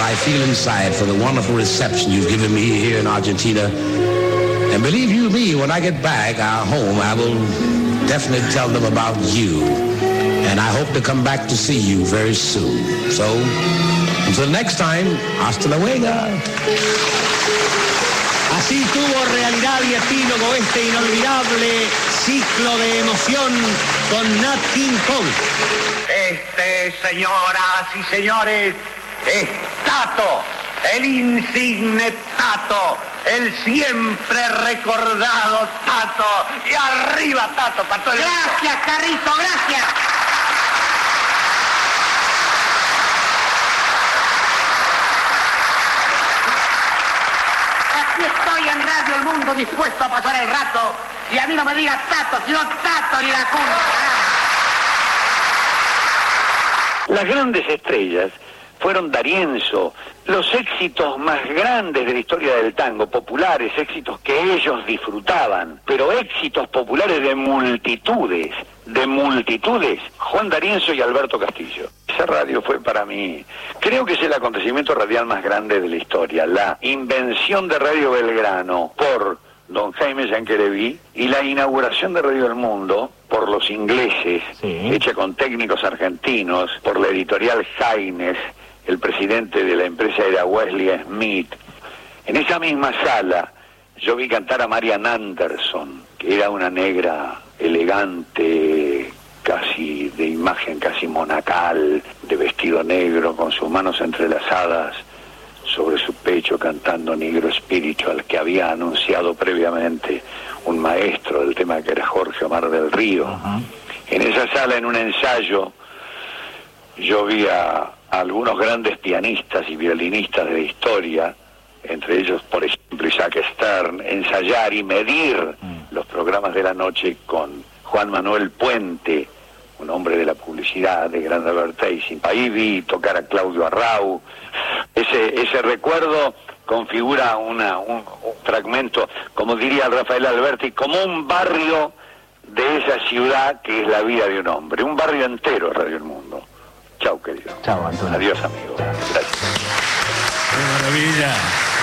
I feel inside for the wonderful reception you've given me here in Argentina. And believe you me, when I get back home, I will definitely tell them about you. And I hope to come back to see you very soon. So, until next time, hasta luego. Así tuvo realidad y epílogo este inolvidable ciclo de emoción con Nat King Cole. Señoras y señores, es Tato, el insigne Tato, el siempre recordado Tato. Y arriba Tato, para todo el mundo. Gracias, Carrito, gracias. Aquí estoy en Radio El Mundo dispuesto a pasar el rato. Y a mí no me digas Tato, sino Tato ni la cumbre. Las grandes estrellas fueron D'Arienzo, los éxitos más grandes de la historia del tango, populares, éxitos que ellos disfrutaban, pero éxitos populares de multitudes, Juan D'Arienzo y Alberto Castillo. Esa radio fue para mí, creo que es el acontecimiento radial más grande de la historia, la invención de Radio Belgrano por don Jaime Yanquereví y la inauguración de Radio El Mundo por los ingleses, hecha con técnicos argentinos, por la editorial Haines, el presidente de la empresa era Wesley Smith. En esa misma sala yo vi cantar a Marian Anderson, que era una negra elegante, casi de imagen casi monacal, de vestido negro, con sus manos entrelazadas sobre su pecho, cantando Negro Spiritual, que había anunciado previamente un maestro del tema que era Jorge Omar del Río. En esa sala, en un ensayo, yo vi a algunos grandes pianistas y violinistas de la historia, entre ellos, por ejemplo, Isaac Stern, ensayar y medir los programas de la noche con Juan Manuel Puente, un hombre de la publicidad, de gran advertising. Ahí vi tocar a Claudio Arrau. Ese recuerdo configura un fragmento, como diría Rafael Alberti, como un barrio de esa ciudad que es la vida de un hombre. Un barrio entero, Radio El Mundo. Chau, querido. Chau, Antonio. Adiós, amigo. Gracias. ¡Qué maravilla!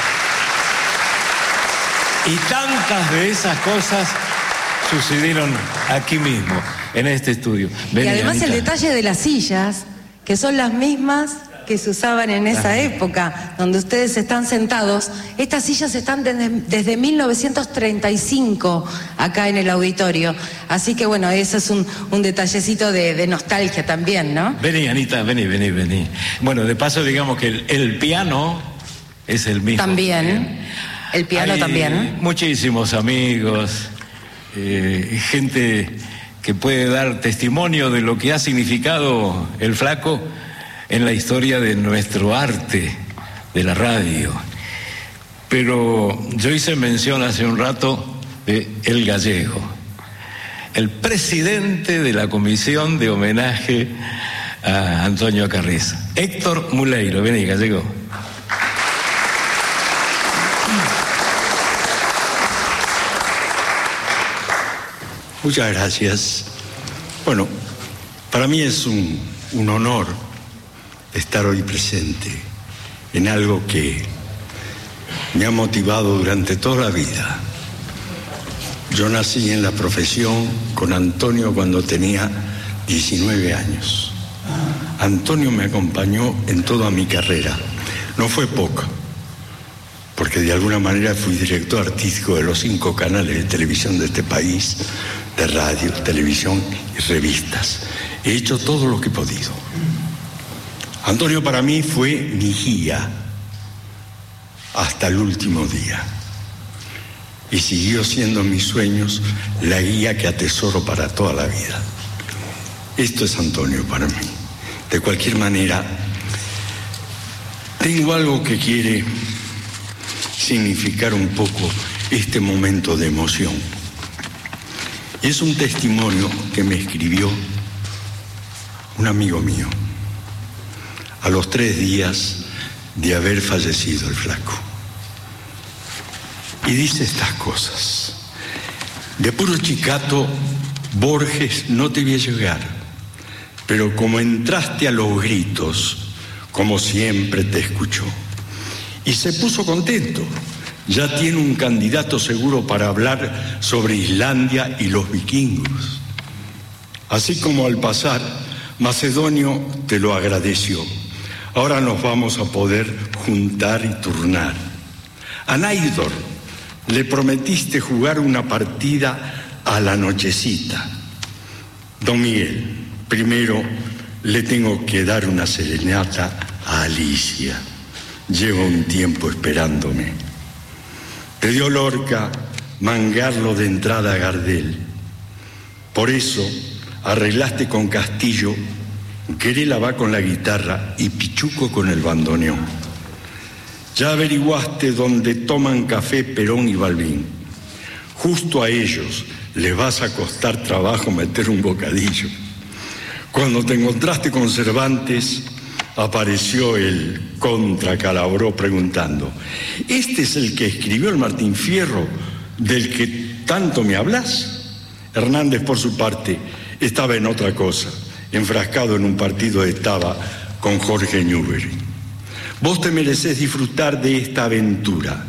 Y tantas de esas cosas sucedieron aquí mismo, en este estudio. Y además el detalle de las sillas, que son las mismas que se usaban en esa época, donde ustedes están sentados. Estas sillas están desde 1935 acá en el auditorio. Así que bueno, eso es un detallecito de nostalgia también, ¿no? Vení, Anita, vení. Bueno, de paso digamos que el piano es el mismo. También, el piano hay también. Muchísimos amigos, gente que puede dar testimonio de lo que ha significado el Flaco en la historia de nuestro arte, de la radio. Pero yo hice mención hace un rato de El Gallego, el presidente de la comisión de homenaje a Antonio Carrizo. Héctor Muleiro, vení, Gallego. Muchas gracias. Bueno, para mí es un honor estar hoy presente en algo que me ha motivado durante toda la vida. Yo nací en la profesión con Antonio cuando tenía 19 años. Antonio me acompañó en toda mi carrera. No fue poco, porque de alguna manera fui director artístico de los 5 canales de televisión de este país, de radio, televisión y revistas. He hecho todo lo que he podido. Antonio para mí fue mi guía hasta el último día. Y siguió siendo mis sueños la guía que atesoro para toda la vida. Esto es Antonio para mí. De cualquier manera, tengo algo que quiere significar un poco este momento de emoción. Es un testimonio que me escribió un amigo mío a los 3 días de haber fallecido el Flaco. Y dice estas cosas: de puro chicato, Borges no te vi llegar, pero como entraste a los gritos como siempre te escuchó. Y se puso contento. Ya tiene un candidato seguro para hablar sobre Islandia y los vikingos. Así como al pasar, Macedonio te lo agradeció. Ahora nos vamos a poder juntar y turnar. A Naidor le prometiste jugar una partida a la nochecita. Don Miguel, primero le tengo que dar una serenata a Alicia. Lleva un tiempo esperándome. Te dio Lorca mangarlo de entrada a Gardel. Por eso arreglaste con Castillo, Querela va con la guitarra y Pichuco con el bandoneón. Ya averiguaste dónde toman café Perón y Balbín. Justo a ellos les vas a costar trabajo meter un bocadillo. Cuando te encontraste con Cervantes, apareció el contra Calabró preguntando: ¿este es el que escribió el Martín Fierro del que tanto me hablas? Hernández, por su parte, estaba en otra cosa, enfrascado en un partido estaba con Jorge Newbery. Vos te merecés disfrutar de esta aventura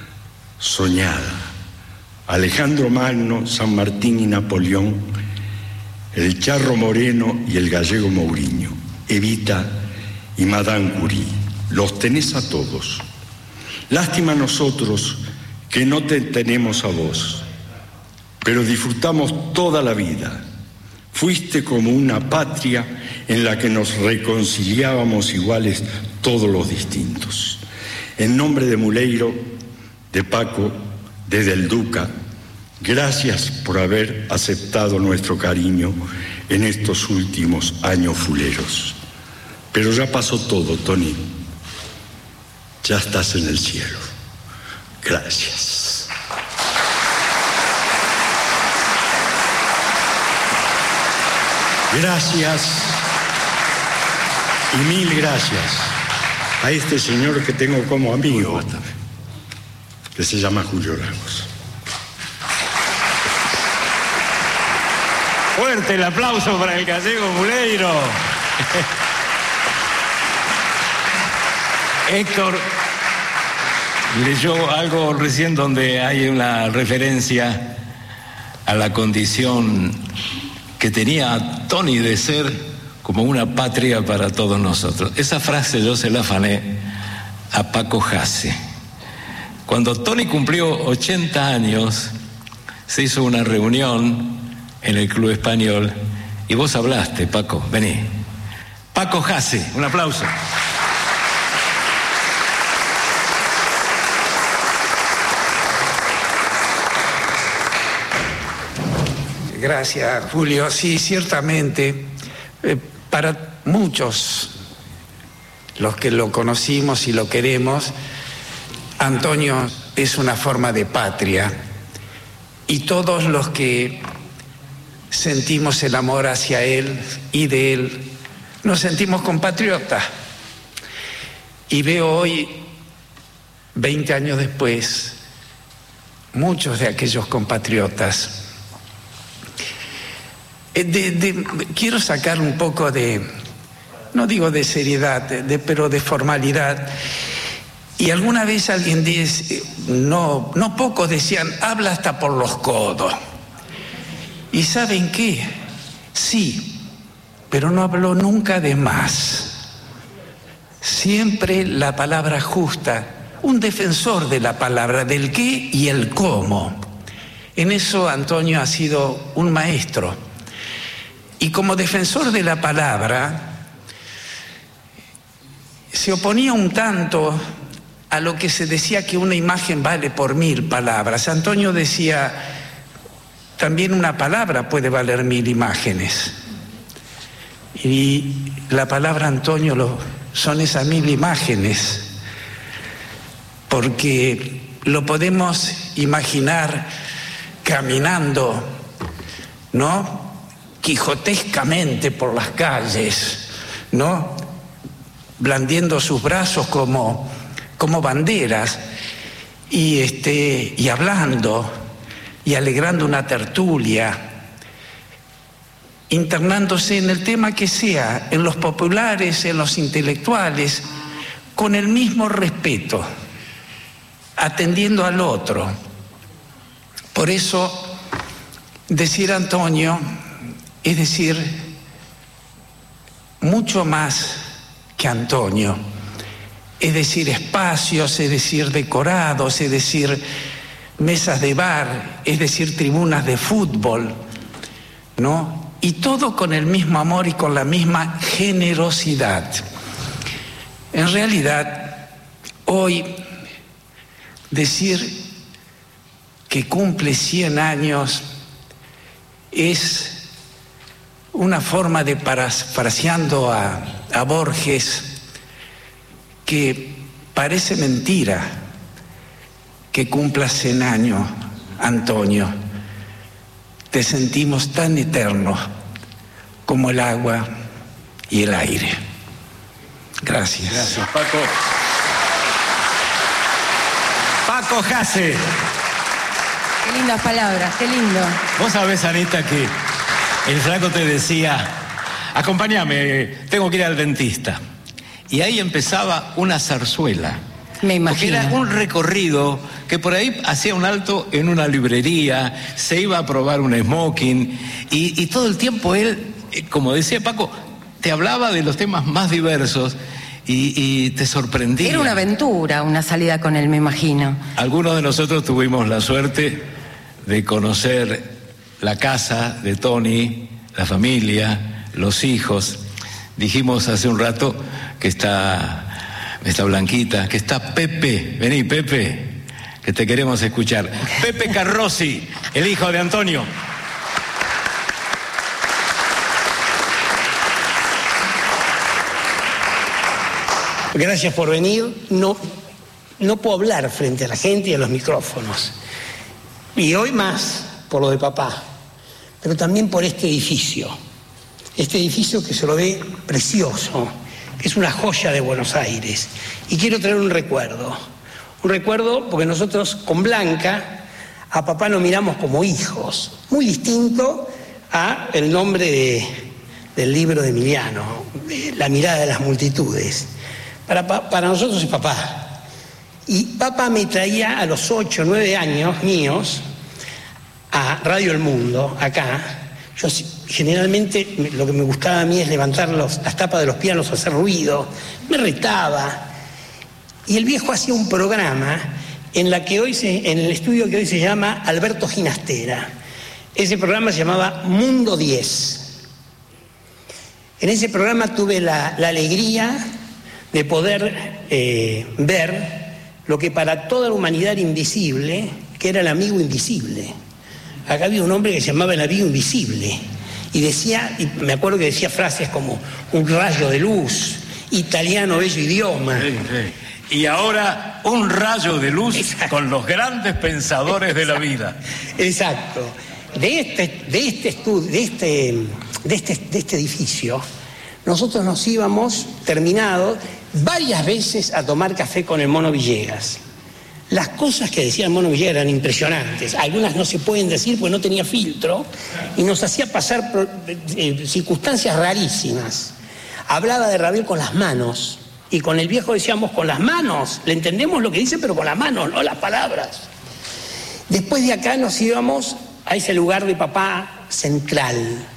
soñada. Alejandro Magno, San Martín y Napoleón, el Charro Moreno y el gallego Mourinho, Evita y Madame Curie, los tenés a todos. Lástima a nosotros que no te tenemos a vos, pero disfrutamos toda la vida. Fuiste como una patria en la que nos reconciliábamos iguales todos los distintos. En nombre de Muleiro, de Paco, de Del Duca, gracias por haber aceptado nuestro cariño en estos últimos años fuleros. Pero ya pasó todo, Tony. Ya estás en el cielo. Gracias. Gracias y mil gracias a este señor que tengo como amigo, que se llama Julio Lagos. Fuerte el aplauso para el gallego Muleiro. Héctor leyó algo recién donde hay una referencia a la condición que tenía Tony de ser como una patria para todos nosotros. Esa frase yo se la afané a Paco Hasse. Cuando Tony cumplió 80 años, se hizo una reunión en el Club Español y vos hablaste, Paco, vení. Paco Hasse, un aplauso. Gracias, Julio. Sí, ciertamente, para muchos, los que lo conocimos y lo queremos, Antonio es una forma de patria. Y todos los que sentimos el amor hacia él y de él, nos sentimos compatriotas. Y veo hoy, 20 años después, muchos de aquellos compatriotas. Quiero sacar un poco de, no digo de seriedad, pero de formalidad. Y alguna vez alguien dice, no pocos decían, habla hasta por los codos. ¿Y saben qué? Sí, pero no habló nunca de más. Siempre la palabra justa, un defensor de la palabra, del qué y el cómo. En eso Antonio ha sido un maestro. Y como defensor de la palabra, se oponía un tanto a lo que se decía que una imagen vale por 1000 palabras. Antonio decía, también una palabra puede valer 1000 imágenes. Y la palabra, Antonio, son esas 1000 imágenes, porque lo podemos imaginar caminando, ¿no?, quijotescamente por las calles, ¿no?, blandiendo sus brazos como banderas y hablando y alegrando una tertulia. internándose en el tema que sea, en los populares, en los intelectuales, con el mismo respeto, atendiendo al otro. Por eso, decir Antonio es decir mucho más que Antonio, es decir espacios, es decir decorados, es decir mesas de bar, es decir tribunas de fútbol, ¿no? Y todo con el mismo amor y con la misma generosidad. En realidad, hoy decir que cumple 100 años es una forma de, parafraseando a Borges, que parece mentira que cumpla 100 años, Antonio. Te sentimos tan eterno como el agua y el aire. Gracias. Gracias, Paco. Paco Jase. Qué lindas palabras, qué lindo. Vos sabés, Anita, que el flaco te decía, acompáñame, tengo que ir al dentista. Y ahí empezaba una zarzuela. Me imagino. Porque era un recorrido que por ahí hacía un alto en una librería, se iba a probar un smoking y todo el tiempo él, como decía Paco, te hablaba de los temas más diversos y te sorprendía. Era una aventura, una salida con él, me imagino. Algunos de nosotros tuvimos la suerte de conocer la casa de Tony, la familia, los hijos. Dijimos hace un rato que está Blanquita, que está Pepe. Vení, Pepe, que te queremos escuchar. Pepe Carrozzi, el hijo de Antonio. Gracias por venir. No puedo hablar frente a la gente y a los micrófonos. Y hoy más por lo de papá, pero también por este edificio. Este edificio que se lo ve precioso, que es una joya de Buenos Aires. Y quiero traer un recuerdo porque nosotros con Blanca a papá lo miramos como hijos, muy distinto a el nombre del libro de Emiliano, La mirada de las multitudes. Para nosotros es papá. Y papá me traía a los 8 o 9 años míos a Radio El Mundo, acá. Yo generalmente lo que me gustaba a mí es levantar las tapas de los pianos, hacer ruido, me retaba. Y el viejo hacía un programa en el estudio que hoy se llama Alberto Ginastera. Ese programa se llamaba Mundo 10. En ese programa tuve la alegría de poder ver lo que para toda la humanidad era invisible, que era el amigo invisible. Acá había un hombre que se llamaba el amigo invisible y me acuerdo que decía frases como un rayo de luz, italiano bello idioma. Sí, sí. Y ahora un rayo de luz. Exacto. Con los grandes pensadores de la vida. Exacto. De este edificio nosotros nos íbamos terminados varias veces a tomar café con el Mono Villegas. Las cosas que decía el Mono Villegas eran impresionantes. Algunas no se pueden decir porque no tenía filtro y nos hacía pasar por circunstancias rarísimas. Hablaba de Ravel con las manos y con el viejo decíamos con las manos. Le entendemos lo que dice, pero con las manos, no las palabras. Después de acá nos íbamos a ese lugar de papá central,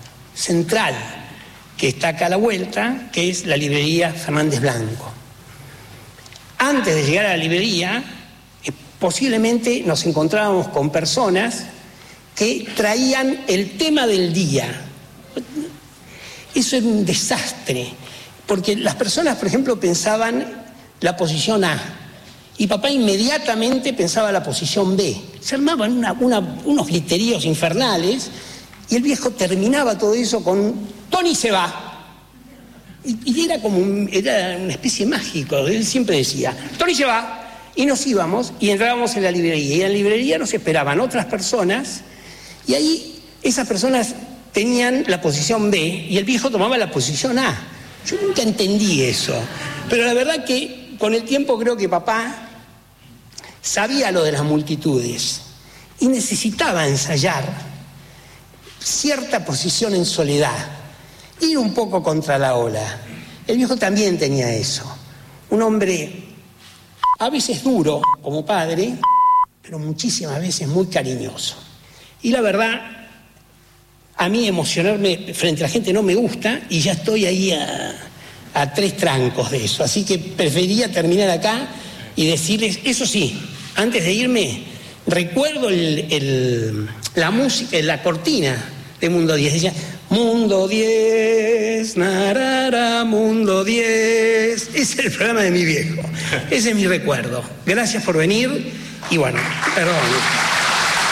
que está acá a la vuelta, que es la librería Fernández Blanco. Antes de llegar a la librería, posiblemente nos encontrábamos con personas que traían el tema del día. Eso era un desastre, porque las personas, por ejemplo, pensaban la posición A, y papá inmediatamente pensaba la posición B. Se armaban unos griteríos infernales, y el viejo terminaba todo eso con Tony se va. Y era una especie mágico. Él siempre decía, Tony se va. Y nos íbamos y entrábamos en la librería. Y en la librería nos esperaban otras personas. Y ahí esas personas tenían la posición B y el viejo tomaba la posición A. Yo nunca entendí eso. Pero la verdad que con el tiempo creo que papá sabía lo de las multitudes. Y necesitaba ensayar cierta posición en soledad, ir un poco contra la ola. El viejo también tenía eso. Un hombre a veces duro como padre, pero muchísimas veces muy cariñoso. Y la verdad, a mí emocionarme frente a la gente no me gusta y ya estoy ahí a 3 trancos de eso. Así que preferiría terminar acá y decirles, eso sí, antes de irme, recuerdo la música, la cortina de Mundo 10. Decía, Mundo 10, narara, Mundo 10. Ese es el programa de mi viejo. Ese es mi recuerdo. Gracias por venir y bueno, perdón.